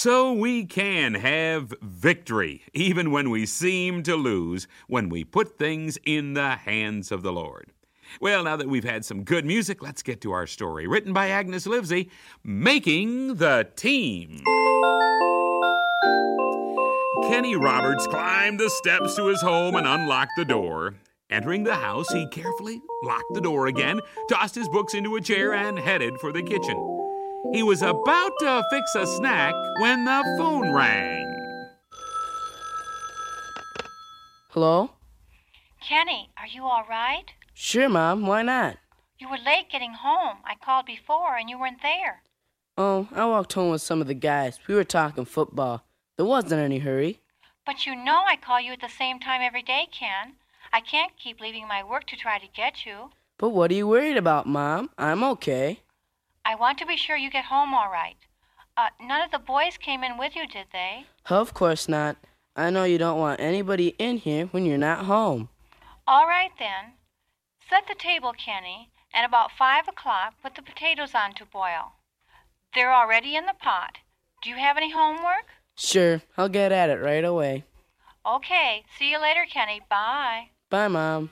So we can have victory, even when we seem to lose, when we put things in the hands of the Lord. Well, now that we've had some good music, let's get to our story. Written by Agnes Livesey, Making the Team. Kenny Roberts climbed the steps to his home and unlocked the door. Entering the house, he carefully locked the door again, tossed his books into a chair, and headed for the kitchen. He was about to fix a snack when the phone rang. Hello? Kenny, are you all right? Sure, Mom. Why not? You were late getting home. I called before and you weren't there. Oh, I walked home with some of the guys. We were talking football. There wasn't any hurry. But you know I call you at the same time every day, Ken. I can't keep leaving my work to try to get you. But what are you worried about, Mom? I'm okay. I want to be sure you get home all right. None of the boys came in with you, did they? Of course not. I know you don't want anybody in here when you're not home. All right, then. Set the table, Kenny, and about 5 o'clock, put the potatoes on to boil. They're already in the pot. Do you have any homework? Sure, I'll get at it right away. Okay, see you later, Kenny. Bye. Bye, Mom.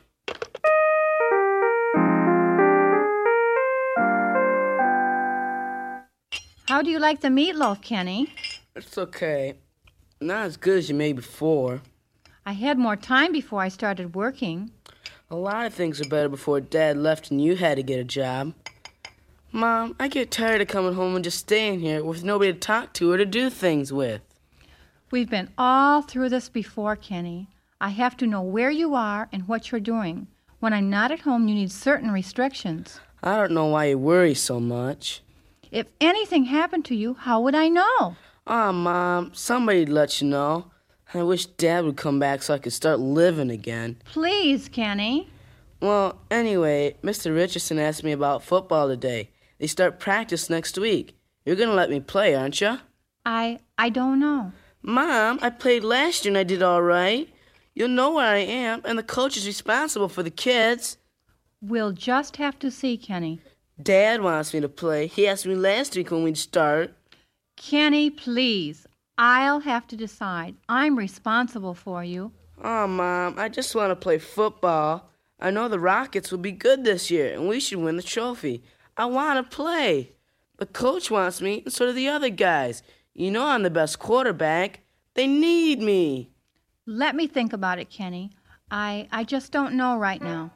How do you like the meatloaf, Kenny? It's okay. Not as good as you made before. I had more time before I started working. A lot of things were better before Dad left and you had to get a job. Mom, I get tired of coming home and just staying here with nobody to talk to or to do things with. We've been all through this before, Kenny. I have to know where you are and what you're doing. When I'm not at home, you need certain restrictions. I don't know why you worry so much. If anything happened to you, how would I know? Aw, Mom, somebody'd let you know. I wish Dad would come back so I could start living again. Please, Kenny. Well, anyway, Mr. Richardson asked me about football today. They start practice next week. You're going to let me play, aren't you? I don't know. Mom, I played last year and I did all right. You'll know where I am, and the coach is responsible for the kids. We'll just have to see, Kenny. Dad wants me to play. He asked me last week when we'd start. Kenny, please. I'll have to decide. I'm responsible for you. Oh, Mom, I just want to play football. I know the Rockets will be good this year, and we should win the trophy. I want to play. The coach wants me, and so do the other guys. You know I'm the best quarterback. They need me. Let me think about it, Kenny. I just don't know right now.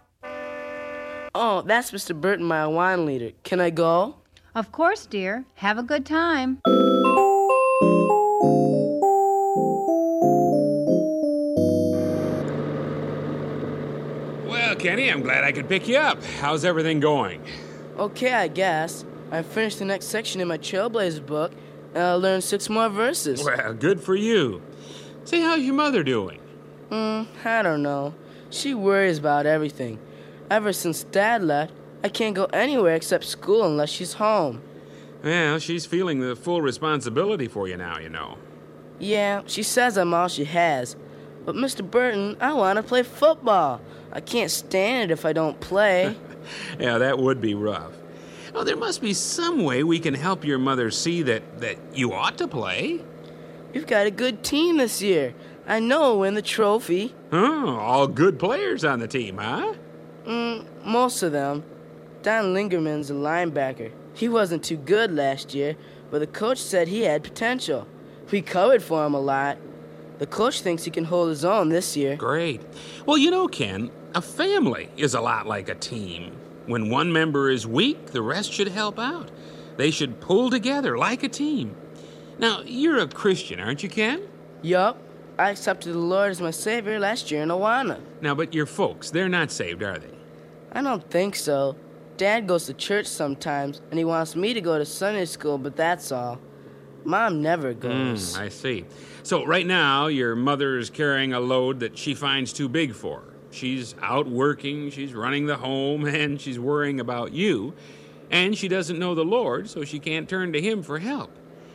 Oh, that's Mr. Burton, my wine leader. Can I go? Of course, dear. Have a good time. Well, Kenny, I'm glad I could pick you up. How's everything going? Okay, I guess. I finished the next section in my Trailblazer book, and I'll learn 6 more verses. Well, good for you. Say, how's your mother doing? I don't know. She worries about everything. Ever since Dad left, I can't go anywhere except school unless she's home. Well, she's feeling the full responsibility for you now, you know. Yeah, she says I'm all she has. But, Mr. Burton, I want to play football. I can't stand it if I don't play. Yeah, that would be rough. Oh, there must be some way we can help your mother see that you ought to play. We've got a good team this year. I know we'll win the trophy. Oh, all good players on the team, huh? Most of them. Don Lingerman's a linebacker. He wasn't too good last year, but the coach said he had potential. We covered for him a lot. The coach thinks he can hold his own this year. Great. Well, you know, Ken, a family is a lot like a team. When one member is weak, the rest should help out. They should pull together like a team. Now, you're a Christian, aren't you, Ken? Yup. I accepted the Lord as my Savior last year in Awana. Now, but your folks, they're not saved, are they? I don't think so. Dad goes to church sometimes, and he wants me to go to Sunday school, but that's all. Mom never goes. I see. So right now, your mother's carrying a load that she finds too big for her. She's out working, she's running the home, and she's worrying about you. And she doesn't know the Lord, so she can't turn to Him for help.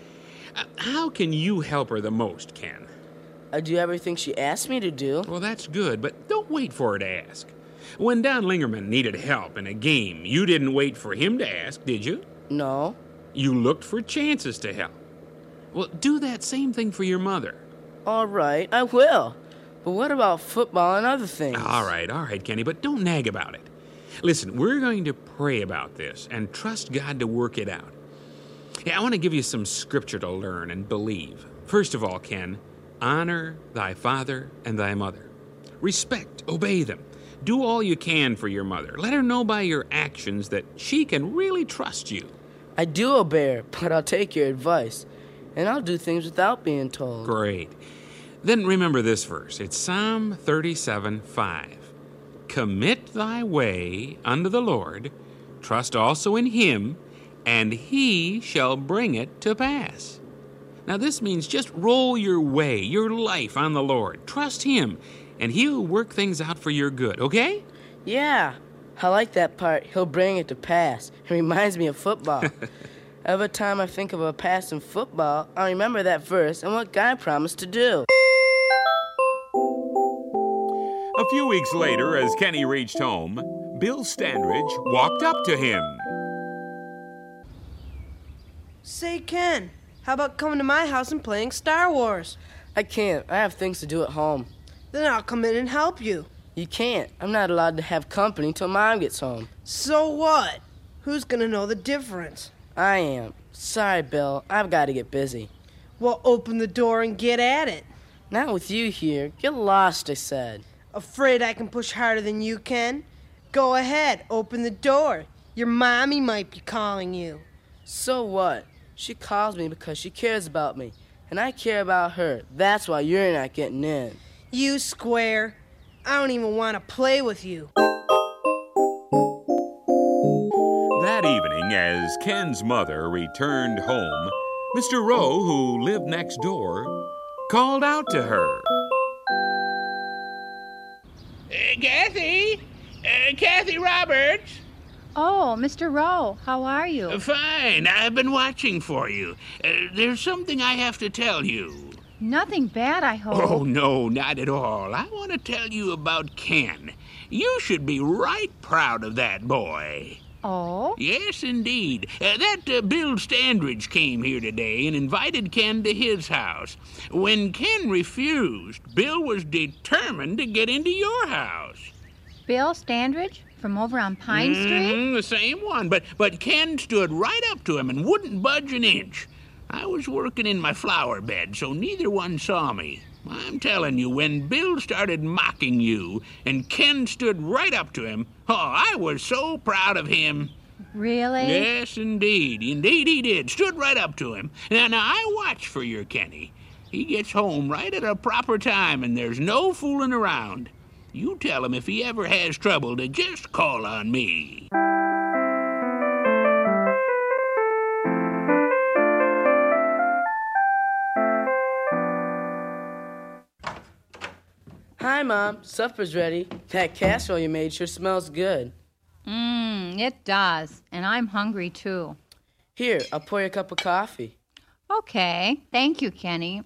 How can you help her the most, Ken? I do everything she asks me to do. Well, that's good, but don't wait for her to ask. When Don Lingerman needed help in a game, you didn't wait for him to ask, did you? No. You looked for chances to help. Well, do that same thing for your mother. All right, I will. But what about football and other things? All right, Kenny, but don't nag about it. Listen, we're going to pray about this and trust God to work it out. Yeah, I want to give you some scripture to learn and believe. First of all, Ken, honor thy father and thy mother. Respect, obey them. Do all you can for your mother. Let her know by your actions that she can really trust you. I do obey her, but I'll take your advice. And I'll do things without being told. Great. Then remember this verse. It's Psalm 37:5. Commit thy way unto the Lord, trust also in him, and he shall bring it to pass. Now this means just roll your way, your life on the Lord. Trust him, and he'll work things out for your good, okay? Yeah, I like that part. He'll bring it to pass. It reminds me of football. Every time I think of a pass in football, I remember that verse and what God promised to do. A few weeks later, as Kenny reached home, Bill Standridge walked up to him. Say, Ken, how about coming to my house and playing Star Wars? I can't. I have things to do at home. Then I'll come in and help you. You can't. I'm not allowed to have company till Mom gets home. So what? Who's gonna know the difference? I am. Sorry, Bill. I've got to get busy. Well, open the door and get at it. Not with you here. Get lost, I said. Afraid I can push harder than you can? Go ahead, open the door. Your mommy might be calling you. So what? She calls me because she cares about me, and I care about her. That's why you're not getting in. You square. I don't even want to play with you. That evening, as Ken's mother returned home, Mr. Rowe, who lived next door, called out to her. Kathy? Kathy Roberts? Oh, Mr. Rowe, how are you? Fine. I've been watching for you. There's something I have to tell you. Nothing bad, I hope. Oh, no, not at all. I want to tell you about Ken. You should be right proud of that boy. Oh? Yes, indeed. Bill Standridge came here today and invited Ken to his house. When Ken refused, Bill was determined to get into your house. Bill Standridge? From over on Pine Street? The same one. But Ken stood right up to him and wouldn't budge an inch. I was working in my flower bed, so neither one saw me. I'm telling you, when Bill started mocking you and Ken stood right up to him, I was so proud of him. Really? Yes, indeed. Indeed he did. Stood right up to him. Now I watch for your Kenny. He gets home right at a proper time, and there's no fooling around. You tell him if he ever has trouble to just call on me. Hi, Mom. Supper's ready. That casserole you made sure smells good. It does. And I'm hungry, too. Here, I'll pour you a cup of coffee. Okay. Thank you, Kenny.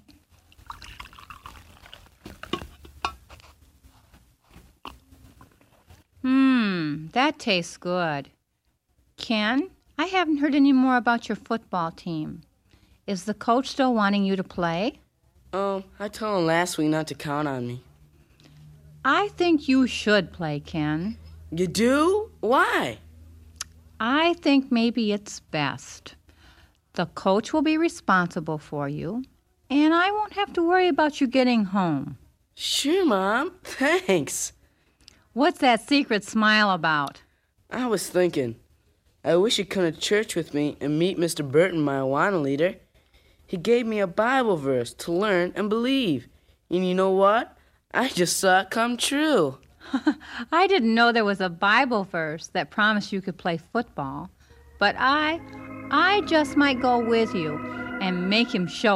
That tastes good. Ken, I haven't heard any more about your football team. Is the coach still wanting you to play? I told him last week not to count on me. I think you should play, Ken. You do? Why? I think maybe it's best. The coach will be responsible for you, and I won't have to worry about you getting home. Sure, Mom. Thanks. What's that secret smile about? I was thinking, I wish you'd come to church with me and meet Mr. Burton, my Awana leader. He gave me a Bible verse to learn and believe. And you know what? I just saw it come true. I didn't know there was a Bible verse that promised you could play football, but I just might go with you and make him show